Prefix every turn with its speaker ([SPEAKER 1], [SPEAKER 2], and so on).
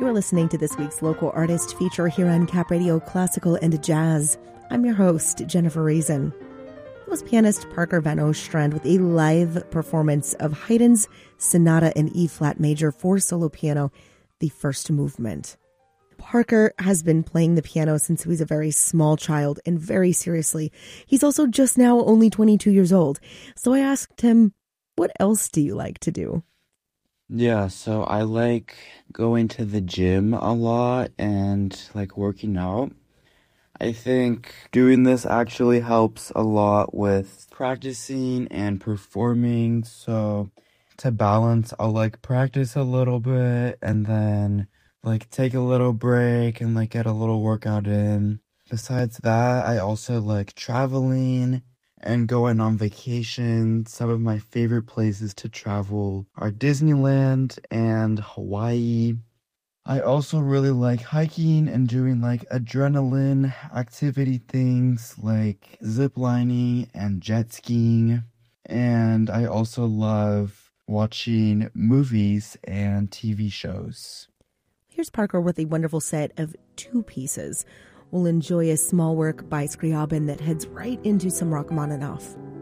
[SPEAKER 1] You're listening to this week's local artist feature here on Cap Radio Classical and Jazz. I'm your host, Jennifer Raisin. It was pianist Parker Van Ostrand with a live performance of Haydn's Sonata in E-flat major for solo piano, the first movement. Parker has been playing the piano since he was a very small child and very seriously. He's also just now only 22 years old. So I asked him, what else do you like to do?
[SPEAKER 2] Yeah, so I like going to the gym a lot and like working out. I think doing this actually helps a lot with practicing and performing. So to balance, I'll like practice a little bit and then like take a little break and like get a little workout in. Besides that, I also like traveling and going on vacation. Some of my favorite places to travel are Disneyland and Hawaii. I also really like hiking and doing like adrenaline activity things like zip lining and jet skiing. And I also love watching movies and TV shows.
[SPEAKER 1] Here's Parker with a wonderful set of two pieces. We'll enjoy a small work by Scriabin that heads right into some Rachmaninoff.